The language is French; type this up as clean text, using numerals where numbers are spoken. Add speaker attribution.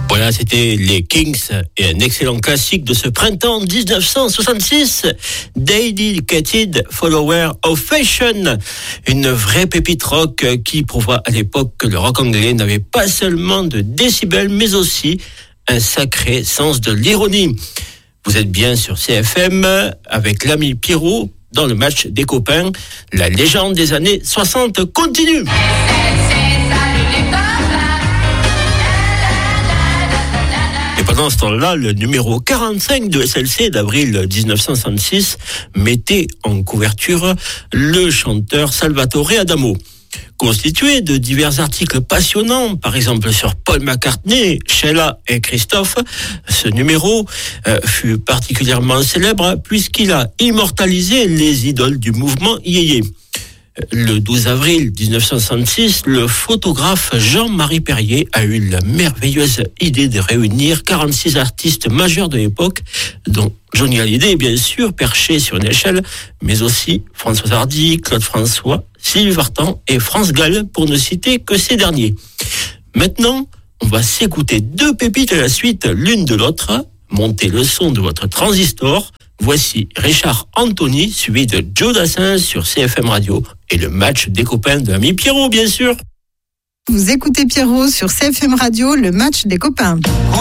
Speaker 1: Voilà, c'était les Kings et un excellent classique de ce printemps 1966, Dedicated Follower of Fashion, une vraie pépite rock qui prouva à l'époque que le rock anglais n'avait pas seulement de décibels, mais aussi un sacré sens de l'ironie. Vous êtes bien sur CFM avec l'ami Pierrot dans le match des copains. La légende des années 60 continue. Et pendant ce temps-là, le numéro 45 de SLC d'avril 1966 mettait en couverture le chanteur Salvatore Adamo. Constitué de divers articles passionnants, par exemple sur Paul McCartney, Sheila et Christophe, ce numéro fut particulièrement célèbre puisqu'il a immortalisé les idoles du mouvement yéyé. Le 12 avril 1966, le photographe Jean-Marie Perrier a eu la merveilleuse idée de réunir 46 artistes majeurs de l'époque, dont Johnny Hallyday, bien sûr, perché sur une échelle, mais aussi François Hardy, Claude François, Sylvie Vartan et France Gall, pour ne citer que ces derniers. Maintenant, on va s'écouter deux pépites à la suite, l'une de l'autre. Montez le son de votre transistor. Voici Richard Anthony, suivi de Joe Dassin sur CFM Radio et le match des copains de l'ami Pierrot, bien sûr.
Speaker 2: Vous écoutez Pierrot sur CFM Radio, le match des copains.